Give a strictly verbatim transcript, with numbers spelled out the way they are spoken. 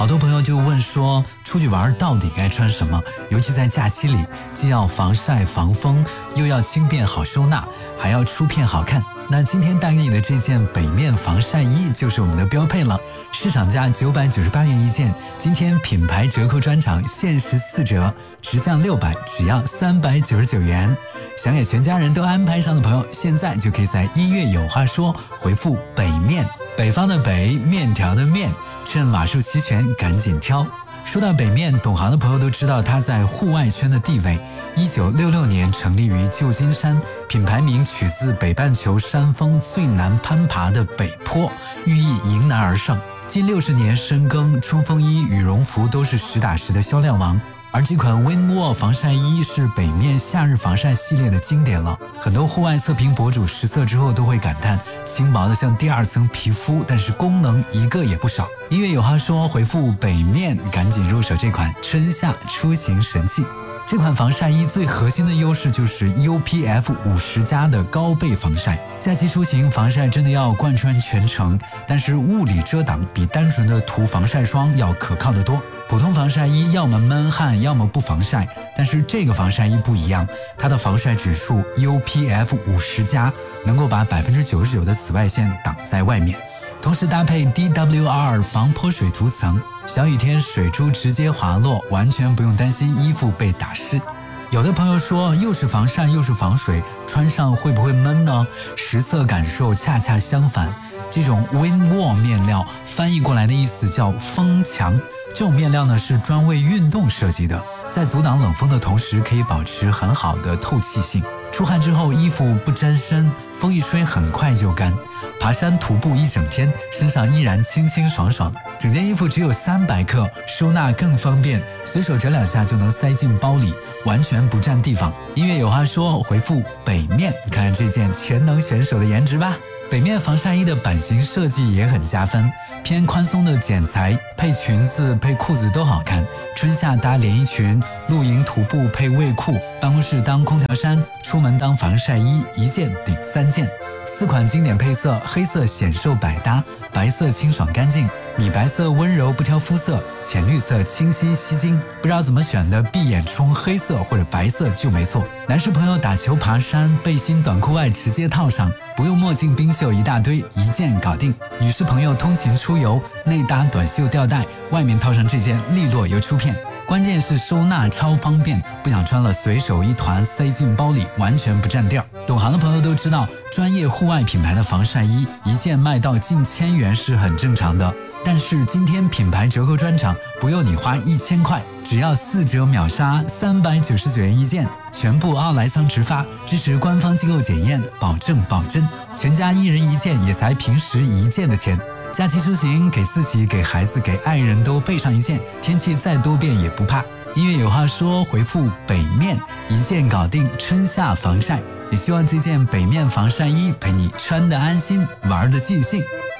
好多朋友就问说，出去玩到底该穿什么？尤其在假期里，既要防晒防风，又要轻便好收纳，还要出片好看。那今天带给你的这件北面防晒衣就是我们的标配了，市场价九百九十八元一件，今天品牌折扣专场限时四折，直降六百，只要三百九十九元。想给全家人都安排上的朋友，现在就可以在音乐有话说回复北面，北方的北，面条的面，趁瓦数齐全赶紧挑。说到北面，懂行的朋友都知道它在户外圈的地位。一九六六年成立于旧金山，品牌名取自北半球山峰最难攀爬的北坡，寓意迎难而上。近六十年深耕，冲锋衣、羽绒服都是实打实的销量王。而这款 Windwall 防晒衣是北面夏日防晒系列的经典了，很多户外测评博主实测之后都会感叹，轻薄的像第二层皮肤，但是功能一个也不少。音乐有话说，回复北面赶紧入手这款春夏出行神器。这款防晒衣最核心的优势就是 U P F 五十加 的高倍防晒，假期出行防晒真的要贯穿全程，但是物理遮挡比单纯的涂防晒霜要可靠得多。普通防晒衣要么闷汗，要么不防晒，但是这个防晒衣不一样，它的防晒指数 U P F 五十加， 能够把 百分之九十九 的紫外线挡在外面，同时搭配 D W R 防泼水涂层，小雨天水珠直接滑落，完全不用担心衣服被打湿。有的朋友说，又是防晒又是防水，穿上会不会闷呢？实测感受恰恰相反，这种 Windwall 面料翻译过来的意思叫风墙，这种面料呢是专为运动设计的，在阻挡冷风的同时可以保持很好的透气性。出汗之后衣服不沾身，风一吹很快就干。爬山徒步一整天，身上依然清清爽爽。整件衣服只有三百克，收纳更方便，随手折两下就能塞进包里，完全不占地方。音乐有话说，回复北面，看看这件全能选手的颜值吧。北面防晒衣的版型设计也很加分，偏宽松的剪裁，配裙子配裤子都好看。春夏搭连衣裙，露营徒步配卫裤，办公室当空调衫，出门当防晒衣，一件顶三件。四款经典配色，黑色显瘦百搭，白色清爽干净，米白色温柔不挑肤色，浅绿色清新吸睛。不知道怎么选的，闭眼冲黑色或者白色就没错。男士朋友打球爬山，背心短裤外直接套上，不用墨镜冰袖一大堆，一件搞定。女士朋友通勤出游，内搭短袖吊带，外面套上这件利落又出片。关键是收纳超方便，不想穿了随手一团塞进包里，完全不占地儿。懂行的朋友都知道，专业户外品牌的防晒衣一件卖到近千元是很正常的，但是今天品牌折扣专场不用你花一千块，只要四折秒杀，三百九十九元一件，全部奥莱桑直发，支持官方机构检验，保证保真，全家一人一件也才平时一件的钱。假期出行，给自己、给孩子、给爱人都备上一件，天气再多变也不怕。音乐有话说，回复北面，一件搞定春夏防晒。也希望这件北面防晒衣陪你穿得安心，玩得尽兴。